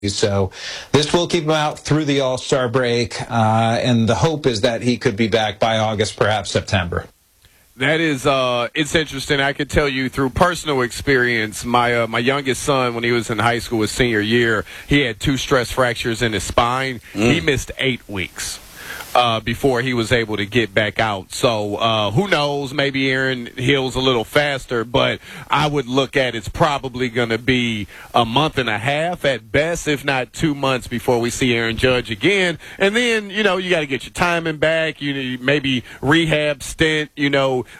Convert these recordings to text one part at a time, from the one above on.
So this will keep him out through the All-Star break, and the hope is that he could be back by August, perhaps September. That is, it's interesting. I can tell you through personal experience, my youngest son, when he was in high school, his senior year, he had 2 stress fractures in his spine. He missed 8 weeks. Before he was able to get back out. So who knows, maybe Aaron heals a little faster, but I would look at it's probably going to be a month and a half at best, if not 2 months before we see Aaron Judge again. And then, you got to get your timing back, maybe rehab stint, in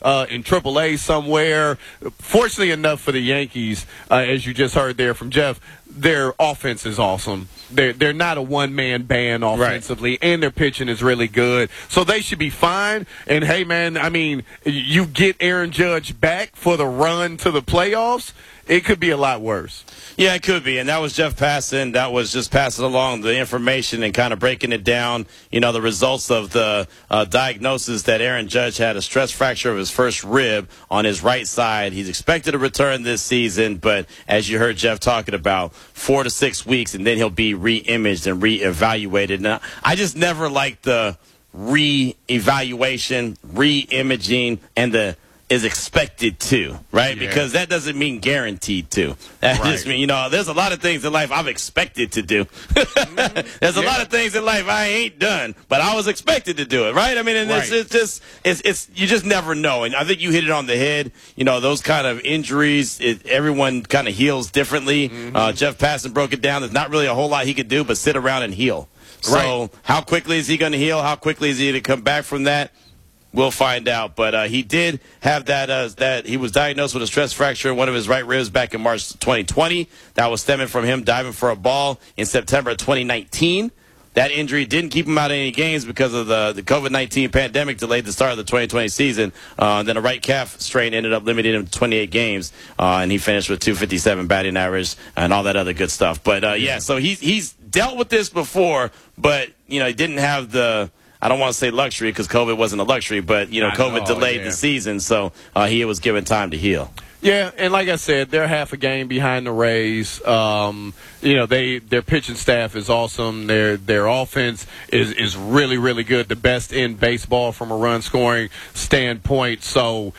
AAA somewhere. Fortunately enough for the Yankees, as you just heard there from Jeff, their offense is awesome. They're not a one-man band offensively, and their pitching is really good. So they should be fine. And, hey, man, I mean, you get Aaron Judge back for the run to the playoffs, it could be a lot worse. Yeah, it could be. And that was Jeff Passan. That was just passing along the information and kind of breaking it down, the results of the diagnosis that Aaron Judge had a stress fracture of his first rib on his right side. He's expected to return this season, but as you heard Jeff talking about, 4 to 6 weeks, and then he'll be re-imaged and re-evaluated. Now, I just never liked the re-evaluation, re-imaging, and the is expected to, right? Yeah. Because that doesn't mean guaranteed to. That just means, there's a lot of things in life I'm expected to do. There's a lot of things in life I ain't done, but I was expected to do it, right? I mean, and it's you just never know. And I think you hit it on the head. Those kind of injuries, everyone kind of heals differently. Jeff Passan broke it down. There's not really a whole lot he could do but sit around and heal. So how quickly is he going to heal? How quickly is he going to come back from that? We'll find out, but he did have that he was diagnosed with a stress fracture in one of his right ribs back in March 2020. That was stemming from him diving for a ball in September 2019. That injury didn't keep him out of any games because of the COVID-19 pandemic delayed the start of the 2020 season. Then a right calf strain ended up limiting him to 28 games, and he finished with 257 batting average and all that other good stuff. But, so he's dealt with this before, but, he didn't have the – I don't want to say luxury because COVID wasn't a luxury, but, COVID delayed the season, so he was given time to heal. Yeah, and like I said, they're half a game behind the Rays. Their pitching staff is awesome. Their offense is really, really good, the best in baseball from a run-scoring standpoint. So,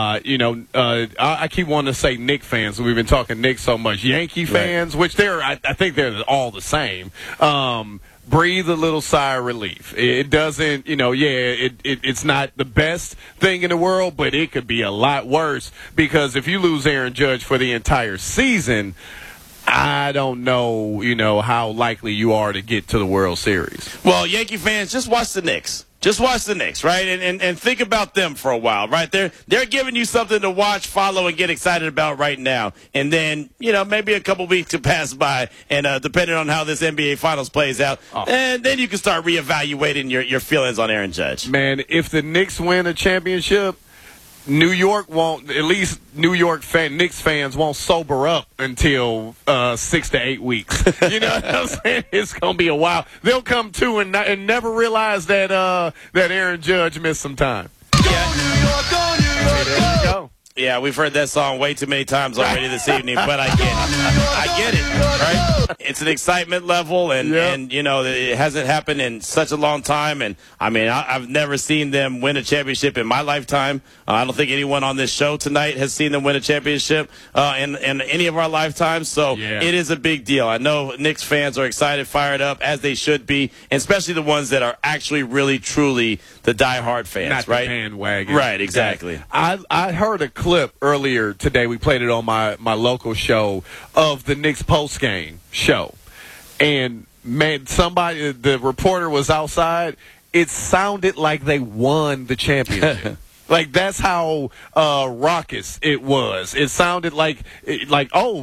I keep wanting to say Knicks fans. We've been talking Knicks so much. Yankee fans, which I think they're all the same. Breathe a little sigh of relief. It doesn't, it's not the best thing in the world, but it could be a lot worse because if you lose Aaron Judge for the entire season, I don't know, how likely you are to get to the World Series. Well, Yankee fans, just watch the Knicks. Just watch the Knicks, right? And think about them for a while, right? They're giving you something to watch, follow, and get excited about right now. And then, maybe a couple weeks could pass by, and depending on how this NBA Finals plays out, and then you can start reevaluating your feelings on Aaron Judge. Man, if the Knicks win a championship, New York won't, at least Knicks fans won't sober up until 6 to 8 weeks. You know what I'm saying? It's going to be a while. They'll come to and never realize that Aaron Judge missed some time. Go, New York, go, New York, go. There you go. Yeah, we've heard that song way too many times already this evening, but I get it. I get it, right? It's an excitement level, and it hasn't happened in such a long time. And, I've never seen them win a championship in my lifetime. I don't think anyone on this show tonight has seen them win a championship in any of our lifetimes. So it is a big deal. I know Knicks fans are excited, fired up, as they should be, and especially the ones that are actually really, truly the diehard fans, not right? The bandwagon. Right, exactly. I heard a clip earlier today. We played it on my local show of the Knicks postgame show. And, man, the reporter was outside. It sounded like they won the championship. Like, that's how raucous it was. It sounded like it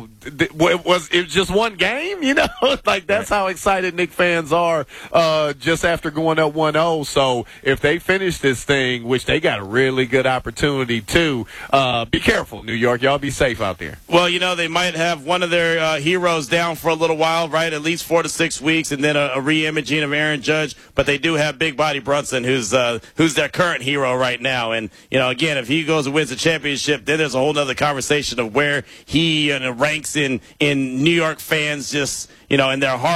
was just one game, Like, that's how excited Knicks fans are just after going up 1-0. So if they finish this thing, which they got a really good opportunity to, be careful, New York. Y'all be safe out there. Well, they might have one of their heroes down for a little while, right? At least 4 to 6 weeks, and then a re-imaging of Aaron Judge. But they do have Big Body Brunson, who's their current hero right now. And again, if he goes and wins the championship, then there's a whole other conversation of where he ranks in New York fans, just, in their heart.